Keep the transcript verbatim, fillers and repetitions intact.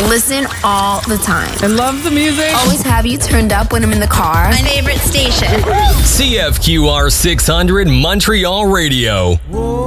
Listen all the time. I love the music. Always have you turned up when I'm in the car. My favorite station. C F Q R six hundred Montreal Radio.